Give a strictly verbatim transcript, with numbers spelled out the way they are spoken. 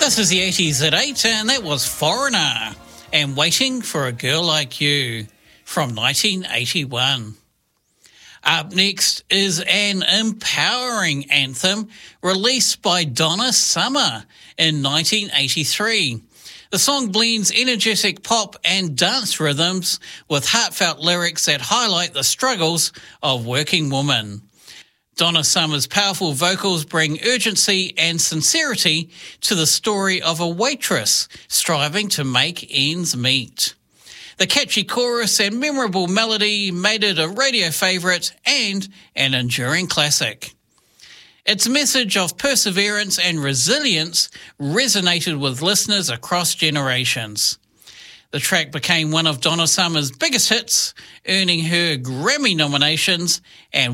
This is the eighties at eight, and that was Foreigner and Waiting for a Girl Like You from nineteen eighty-one. Up next is an empowering anthem released by Donna Summer in nineteen eighty-three. The song blends energetic pop and dance rhythms with heartfelt lyrics that highlight the struggles of working women. Donna Summer's powerful vocals bring urgency and sincerity to the story of a waitress striving to make ends meet. The catchy chorus and memorable melody made it a radio favourite and an enduring classic. Its message of perseverance and resilience resonated with listeners across generations. The track became one of Donna Summer's biggest hits, earning her Grammy nominations and